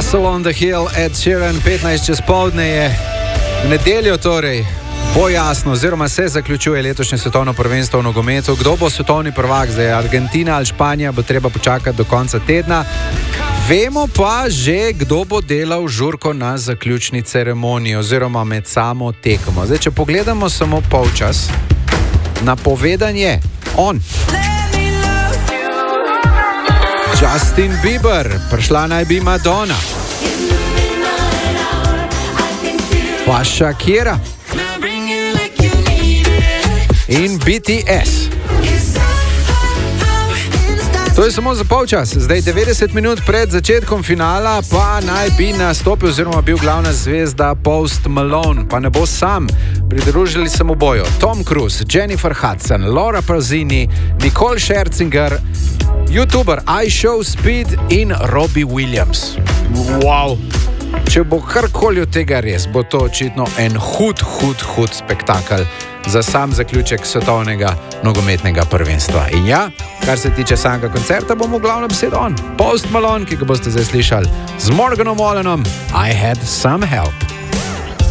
Castle on the Hill, Ed Sheeran, 15 čez poldne je v nedeljo, torej bo jasno, oziroma se zaključuje letošnje svetovno prvenstvo v nogometu. Kdo bo svetovni prvak, zdaj Argentina ali Španija, bo treba počakati do konca tedna. Vemo pa že, kdo bo delal žurko na zaključni ceremoniji oziroma med samo tekmo. Zdaj, če pogledamo samo polčas, napovedan je on. Justin Bieber, prišla naj bi Madonna. Pa Shakira. In BTS. To je samo za polčas. Zdaj 90 minut pred začetkom finala pa naj bi nastopil oziroma bil glavna zvezda Post Malone. Pa ne bo sam. Pridružili se mu bojo Tom Cruise, Jennifer Hudson, Laura Pausini, Nicole Scherzinger, YouTuber iShowSpeed in Robbie Williams. Wow! Če bo karkoli od tega res, bo to očitno en hud spektakel za sam zaključek svetovnega nogometnega prvenstva. In ja, kar se tiče samega koncerta, bomo glavno besedo on. Post Malone, ki ga boste zdaj slišali z Morganom Wallenom, I Had Some Help.